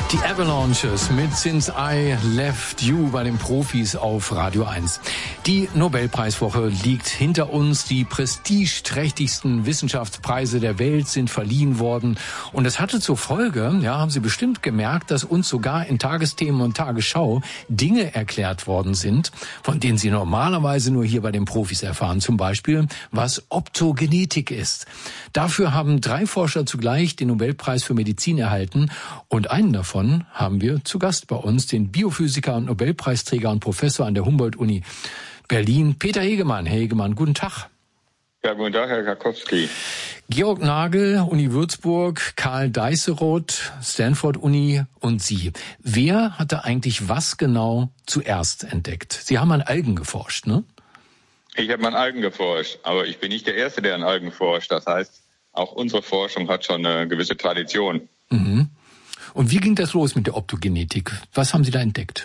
Die Avalanches mit Since I Left You bei den Profis auf Radio 1. Die Nobelpreiswoche liegt hinter uns. Die prestigeträchtigsten Wissenschaftspreise der Welt sind verliehen worden. Und es hatte zur Folge, ja, haben Sie bestimmt gemerkt, dass uns sogar in Tagesthemen und Tagesschau Dinge erklärt worden sind, von denen Sie normalerweise nur hier bei den Profis erfahren. Zum Beispiel, was Optogenetik ist. Dafür haben 3 Forscher zugleich den Nobelpreis für Medizin erhalten. Und einen davon haben wir zu Gast bei uns, den Biophysiker und Nobelpreisträger und Professor an der Humboldt-Uni Berlin, Peter Hegemann. Herr Hegemann, guten Tag. Ja, guten Tag, Herr Karkowski. Georg Nagel, Uni Würzburg, Karl Deisseroth, Stanford-Uni und Sie. Wer hatte eigentlich was genau zuerst entdeckt? Sie haben an Algen geforscht, ne? Ich habe an Algen geforscht, aber ich bin nicht der Erste, der an Algen forscht. Das heißt, auch unsere Forschung hat schon eine gewisse Tradition. Mhm. Und wie ging das los mit der Optogenetik? Was haben Sie da entdeckt?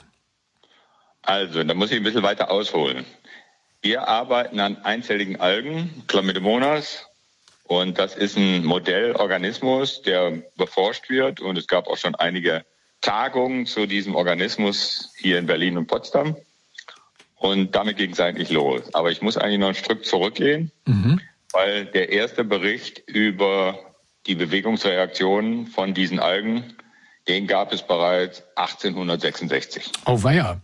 Also, da muss ich ein bisschen weiter ausholen. Wir arbeiten an einzelligen Algen, Chlamydomonas, und das ist ein Modellorganismus, der beforscht wird. Und es gab auch schon einige Tagungen zu diesem Organismus hier in Berlin und Potsdam. Und damit ging es eigentlich los. Aber ich muss eigentlich noch ein Stück zurückgehen, weil der erste Bericht über die Bewegungsreaktionen von diesen Algen, den gab es bereits 1866. Oh weia.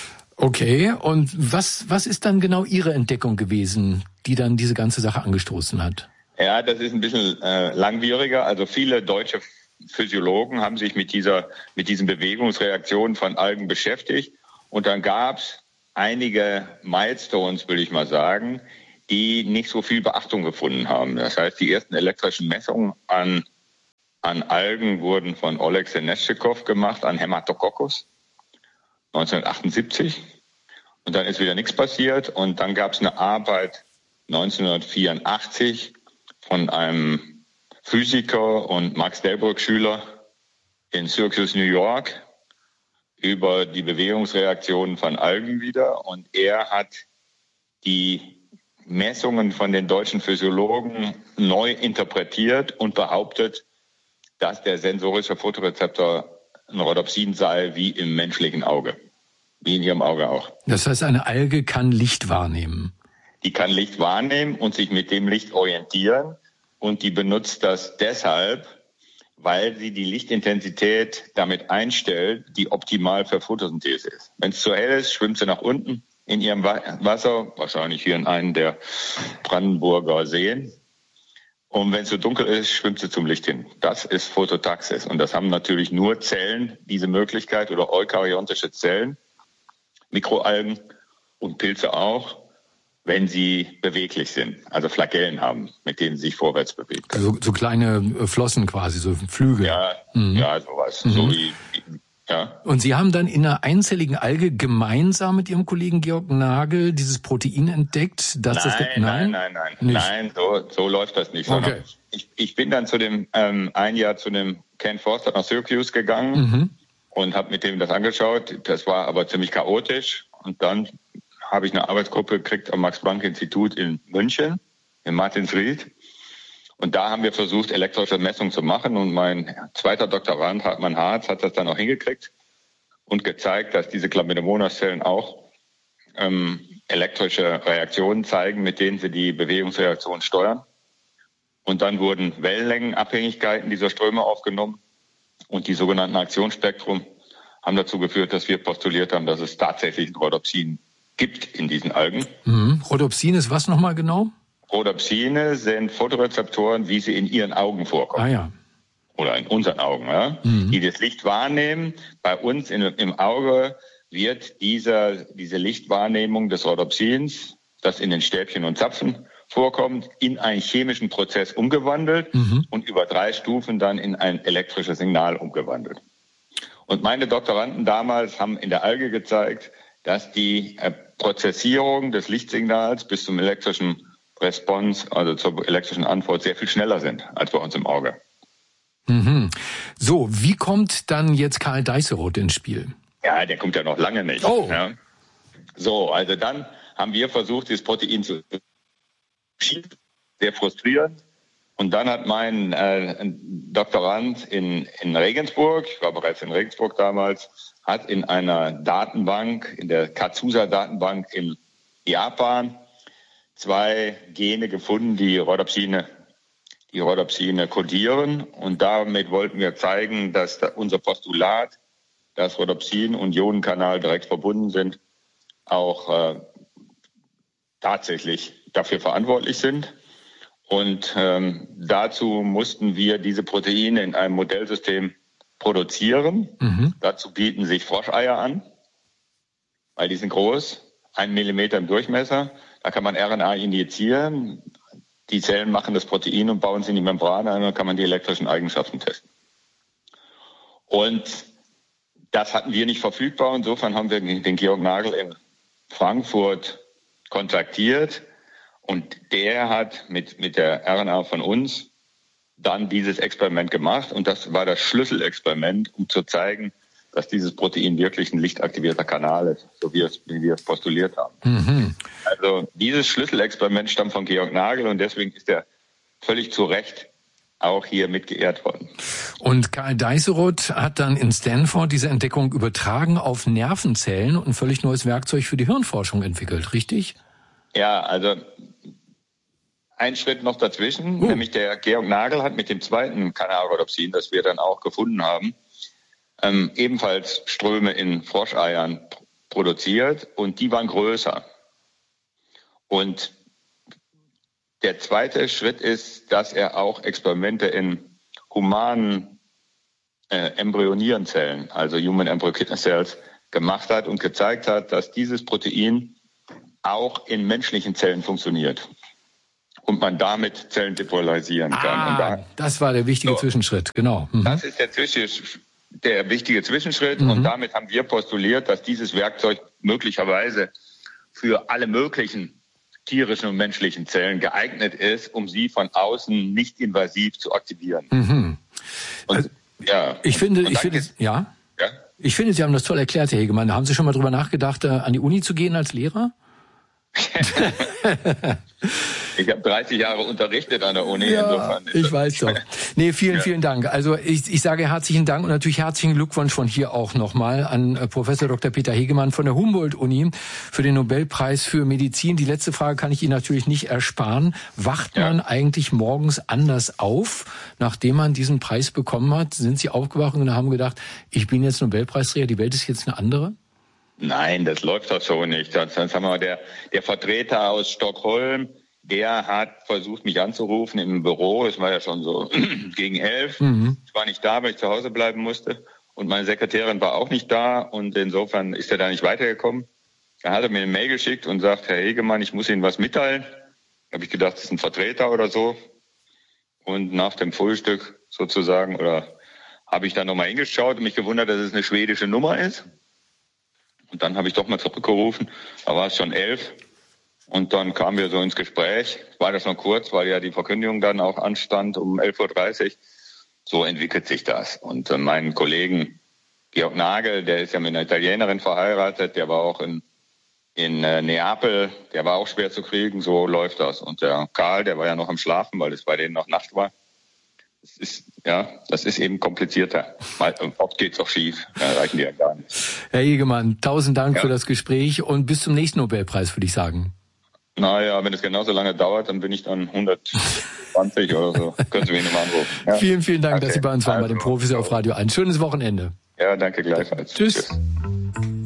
Okay, und was ist dann genau Ihre Entdeckung gewesen, die dann diese ganze Sache angestoßen hat? Ja, das ist ein bisschen langwieriger. Also viele deutsche Physiologen haben sich mit diesen Bewegungsreaktionen von Algen beschäftigt. Und dann gab es einige Milestones, will ich mal sagen, die nicht so viel Beachtung gefunden haben. Das heißt, die ersten elektrischen Messungen an Algen wurden von Oleg Seneschikow gemacht, an Haematococcus 1978. Und dann ist wieder nichts passiert. Und dann gab es eine Arbeit 1984 von einem Physiker und Max Delbrück-Schüler in Syracuse, New York, über die Bewegungsreaktionen von Algen wieder. Und er hat die Messungen von den deutschen Physiologen neu interpretiert und behauptet, dass der sensorische Photorezeptor ein Rhodopsin sei wie im menschlichen Auge, wie in Ihrem Auge auch. Das heißt, eine Alge kann Licht wahrnehmen? Die kann Licht wahrnehmen und sich mit dem Licht orientieren. Und die benutzt das deshalb, weil sie die Lichtintensität damit einstellt, die optimal für Photosynthese ist. Wenn es zu hell ist, schwimmt sie nach unten in ihrem Wasser, wahrscheinlich hier in einem der Brandenburger Seen. Und wenn es so dunkel ist, schwimmt sie zum Licht hin. Das ist Phototaxis. Und das haben natürlich nur Zellen diese Möglichkeit oder eukaryontische Zellen, Mikroalgen und Pilze auch, wenn sie beweglich sind, also Flagellen haben, mit denen sie sich vorwärts bewegen können. So kleine Flossen quasi, so Flügel. Ja, ja, sowas. So wie, ja. Und Sie haben dann in einer einzelligen Alge gemeinsam mit Ihrem Kollegen Georg Nagel dieses Protein entdeckt? Nein, so läuft das nicht. Okay. Ich bin dann ein Jahr zu dem Ken Forster nach Syracuse gegangen und habe mit dem das angeschaut. Das war aber ziemlich chaotisch. Und dann habe ich eine Arbeitsgruppe gekriegt am Max-Planck-Institut in München, in Martinsried. Und da haben wir versucht, elektrische Messungen zu machen. Und mein zweiter Doktorand, Hartmann Harz, hat das dann auch hingekriegt und gezeigt, dass diese Chlamydomonas-Zellen auch elektrische Reaktionen zeigen, mit denen sie die Bewegungsreaktion steuern. Und dann wurden Wellenlängenabhängigkeiten dieser Ströme aufgenommen. Und die sogenannten Aktionsspektrum haben dazu geführt, dass wir postuliert haben, dass es tatsächlich ein Rhodopsin gibt in diesen Algen. Rhodopsin ist was nochmal genau? Rhodopsine sind Photorezeptoren, wie sie in Ihren Augen vorkommen. Ah ja. Oder in unseren Augen, ja? Die das Licht wahrnehmen. Bei uns im Auge wird diese Lichtwahrnehmung des Rhodopsins, das in den Stäbchen und Zapfen vorkommt, in einen chemischen Prozess umgewandelt und über 3 Stufen dann in ein elektrisches Signal umgewandelt. Und meine Doktoranden damals haben in der Alge gezeigt, dass die Prozessierung des Lichtsignals bis zum elektrischen Response, also zur elektrischen Antwort, sehr viel schneller sind als bei uns im Auge. So, wie kommt dann jetzt Karl Deisseroth ins Spiel? Ja, der kommt ja noch lange nicht. Oh. Ja. So, also dann haben wir versucht, dieses Protein zu schießen. Sehr frustrierend. Und dann hat mein Doktorand in Regensburg, ich war bereits in Regensburg damals, hat in einer Datenbank, in der Kazusa-Datenbank in Japan, 2 Gene gefunden, die Rhodopsine kodieren. Und damit wollten wir zeigen, dass unser Postulat, dass Rhodopsin und Ionenkanal direkt verbunden sind, auch tatsächlich dafür verantwortlich sind. Und dazu mussten wir diese Proteine in einem Modellsystem produzieren. Dazu bieten sich Froscheier an, weil die sind groß, 1 Millimeter im Durchmesser. Da kann man RNA injizieren. Die Zellen machen das Protein und bauen sie in die Membran ein, dann kann man die elektrischen Eigenschaften testen. Und das hatten wir nicht verfügbar. Insofern haben wir den Georg Nagel in Frankfurt kontaktiert und der hat mit der RNA von uns dann dieses Experiment gemacht und das war das Schlüsselexperiment, um zu zeigen, dass dieses Protein wirklich ein lichtaktivierter Kanal ist, so wie wir es postuliert haben. Also dieses Schlüsselexperiment stammt von Georg Nagel und deswegen ist er völlig zu Recht auch hier mit geehrt worden. Und Karl Deisseroth hat dann in Stanford diese Entdeckung übertragen auf Nervenzellen und ein völlig neues Werkzeug für die Hirnforschung entwickelt, richtig? Ja, also ein Schritt noch dazwischen, nämlich der Georg Nagel hat mit dem zweiten Kanalrhodopsin, das wir dann auch gefunden haben, ebenfalls Ströme in Froscheiern produziert und die waren größer. Und der zweite Schritt ist, dass er auch Experimente in humanen Embryonierenzellen, also Human Embryo Kidney Cells, gemacht hat und gezeigt hat, dass dieses Protein auch in menschlichen Zellen funktioniert und man damit Zellen depolarysieren kann. Und das war der wichtige Zwischenschritt, genau. Das ist der wichtige Zwischenschritt und damit haben wir postuliert, dass dieses Werkzeug möglicherweise für alle möglichen tierischen und menschlichen Zellen geeignet ist, um sie von außen nicht invasiv zu aktivieren. Und, Ich finde, Sie haben das toll erklärt, Herr Hegemann. Haben Sie schon mal drüber nachgedacht, an die Uni zu gehen als Lehrer? Ich habe 30 Jahre unterrichtet an der Uni. Ja, ich weiß doch. Nee, vielen Dank. Also ich sage herzlichen Dank und natürlich herzlichen Glückwunsch von hier auch nochmal an Professor Dr. Peter Hegemann von der Humboldt-Uni für den Nobelpreis für Medizin. Die letzte Frage kann ich Ihnen natürlich nicht ersparen. Wacht man eigentlich morgens anders auf, nachdem man diesen Preis bekommen hat? Sind Sie aufgewacht und haben gedacht, ich bin jetzt Nobelpreisträger, die Welt ist jetzt eine andere? Nein, das läuft doch so nicht. Das haben wir der Vertreter aus Stockholm, der hat versucht, mich anzurufen im Büro. Es war ja schon so gegen 11. Ich war nicht da, weil ich zu Hause bleiben musste. Und meine Sekretärin war auch nicht da. Und insofern ist er da nicht weitergekommen. Dann hat er mir eine Mail geschickt und sagt, Herr Hegemann, ich muss Ihnen was mitteilen. Da habe ich gedacht, das ist ein Vertreter oder so. Und nach dem Frühstück sozusagen, habe ich dann nochmal hingeschaut und mich gewundert, dass es eine schwedische Nummer ist. Und dann habe ich doch mal zurückgerufen. Da war es schon 11. Und dann kamen wir so ins Gespräch. War das noch kurz, weil ja die Verkündigung dann auch anstand um 11.30 Uhr. So entwickelt sich das. Und meinen Kollegen Georg Nagel, der ist ja mit einer Italienerin verheiratet, der war auch in Neapel, der war auch schwer zu kriegen. So läuft das. Und der Karl, der war ja noch am Schlafen, weil es bei denen noch Nacht war. Das ist eben komplizierter. Oft geht's auch schief. Da reichen die ja gar nicht. Herr Hegemann, 1000 Dank für das Gespräch und bis zum nächsten Nobelpreis, würde ich sagen. Naja, wenn es genauso lange dauert, dann bin ich dann 120 oder so. Können Sie mich nochmal anrufen. Ja? Vielen Dank, dass Sie bei uns waren, bei den Profis auf Radio 1. Schönes Wochenende. Ja, danke gleichfalls. Tschüss.